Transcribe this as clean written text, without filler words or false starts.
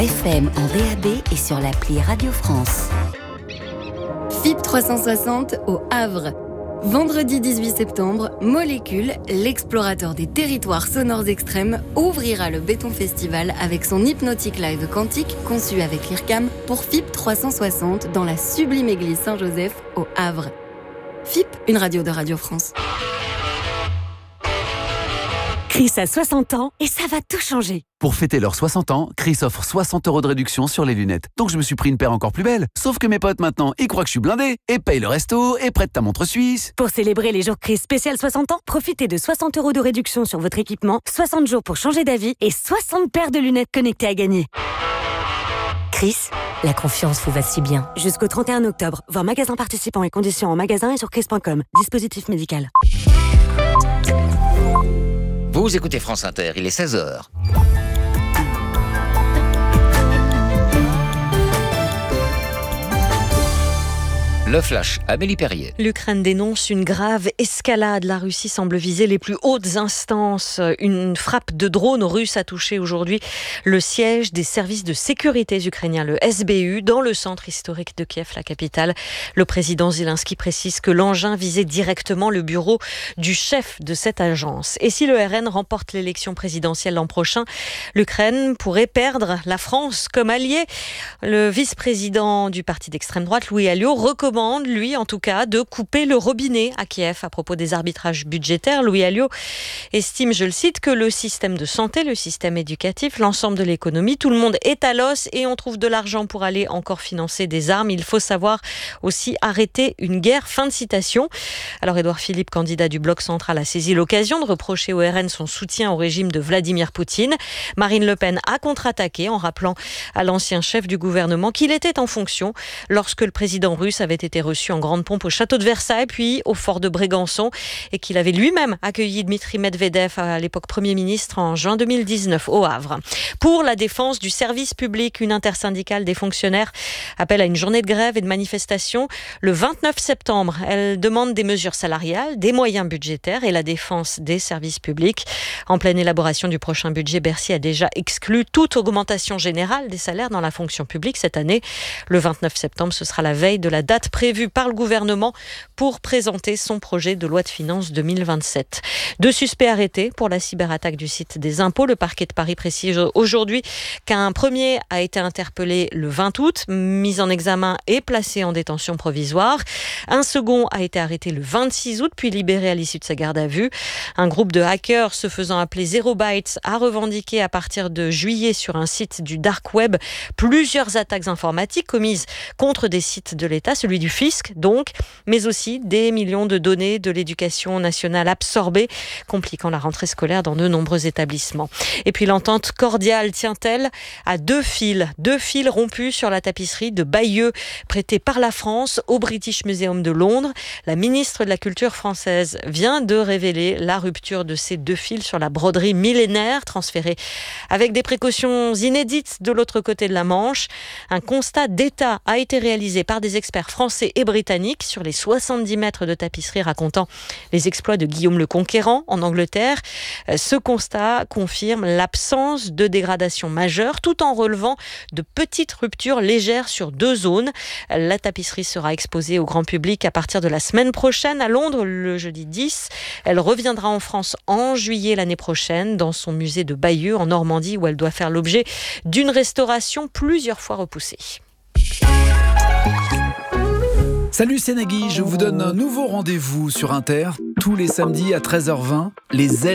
FM en DAB et sur l'appli Radio France. FIP 360 au Havre. Vendredi 18 septembre, Molécule, l'explorateur des territoires sonores extrêmes, ouvrira le Béton Festival avec son hypnotique live quantique conçu avec l'IRCAM pour FIP 360 dans la sublime église Saint-Joseph au Havre. FIP, une radio de Radio France. Chris a 60 ans et ça va tout changer. Pour fêter leurs 60 ans, Chris offre 60 € de réduction sur les lunettes. Donc je me suis pris une paire encore plus belle. Sauf que mes potes maintenant, ils croient que je suis blindé et payent le resto et prêtent ta montre suisse. Pour célébrer les jours Chris spécial 60 ans, profitez de 60 € de réduction sur votre équipement, 60 jours pour changer d'avis et 60 paires de lunettes connectées à gagner. Chris, la confiance vous va si bien. Jusqu'au 31 octobre, voir magasin participant et conditions en magasin et sur chris.com. Dispositif médical. Vous écoutez France Inter, il est 16h. Le Flash, Amélie Perrier. L'Ukraine dénonce une grave escalade. La Russie semble viser les plus hautes instances. Une frappe de drone russe a touché aujourd'hui le siège des services de sécurité ukrainiens, le SBU, dans le centre historique de Kiev, la capitale. Le président Zelensky précise que l'engin visait directement le bureau du chef de cette agence. Et si le RN remporte l'élection présidentielle l'an prochain, l'Ukraine pourrait perdre la France comme allié. Le vice-président du parti d'extrême droite, Louis Alliot, recommande, lui en tout cas, de couper le robinet à Kiev à propos des arbitrages budgétaires. Louis Alliot estime, je le cite, que le système de santé, le système éducatif, l'ensemble de l'économie, tout le monde est à l'os et on trouve de l'argent pour aller encore financer des armes. Il faut savoir aussi arrêter une guerre. Fin de citation. Alors Édouard Philippe, candidat du Bloc central, a saisi l'occasion de reprocher au RN son soutien au régime de Vladimir Poutine. Marine Le Pen a contre-attaqué en rappelant à l'ancien chef du gouvernement qu'il était en fonction lorsque le président russe avait été reçu en grande pompe au château de Versailles, puis au fort de Brégançon, et qu'il avait lui-même accueilli Dmitri Medvedev, à l'époque Premier ministre, en juin 2019 au Havre. Pour la défense du service public, une intersyndicale des fonctionnaires appelle à une journée de grève et de manifestation le 29 septembre. Elle demande des mesures salariales, des moyens budgétaires et la défense des services publics. En pleine élaboration du prochain budget, Bercy a déjà exclu toute augmentation générale des salaires dans la fonction publique cette année. Le 29 septembre, ce sera la veille de la date prévue par le gouvernement pour présenter son projet de loi de finances 2027. 2 suspects arrêtés pour la cyberattaque du site des impôts. Le parquet de Paris précise aujourd'hui qu'un premier a été interpellé le 20 août, mis en examen et placé en détention provisoire. Un second a été arrêté le 26 août, puis libéré à l'issue de sa garde à vue. Un groupe de hackers se faisant appeler Zero Bytes a revendiqué à partir de juillet sur un site du dark web plusieurs attaques informatiques commises contre des sites de l'État, celui du fisc donc, mais aussi des millions de données de l'éducation nationale absorbées, compliquant la rentrée scolaire dans de nombreux établissements. Et puis l'entente cordiale tient-elle à 2 fils rompus sur la tapisserie de Bayeux, prêtée par la France au British Museum de Londres. La ministre de la Culture française vient de révéler la rupture de ces 2 fils sur la broderie millénaire, transférée avec des précautions inédites de l'autre côté de la Manche. Un constat d'état a été réalisé par des experts français et britanniques sur les 70 mètres de tapisserie racontant les exploits de Guillaume le Conquérant en Angleterre. Ce constat confirme l'absence de dégradation majeure tout en relevant de petites ruptures légères sur 2 zones. La tapisserie sera exposée au grand public à partir de la semaine prochaine à Londres, le jeudi 10. Elle reviendra en France en juillet l'année prochaine dans son musée de Bayeux en Normandie où elle doit faire l'objet d'une restauration plusieurs fois repoussée. Salut, c'est Nagui, je vous donne un nouveau rendez-vous sur Inter tous les samedis à 13h20. Les